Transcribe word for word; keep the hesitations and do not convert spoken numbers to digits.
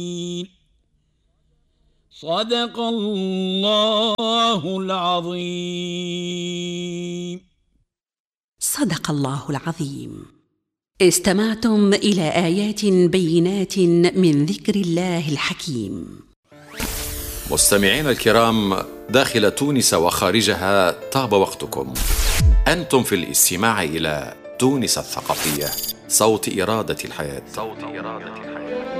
صدق الله العظيم. صدق الله العظيم. استمعتم إلى آيات بينات من ذكر الله الحكيم. مستمعين الكرام، داخل تونس وخارجها طاب وقتكم. أنتم في الاستماع إلى تونس الثقافية، صوت إرادة الحياة. صوت إرادة الحياة.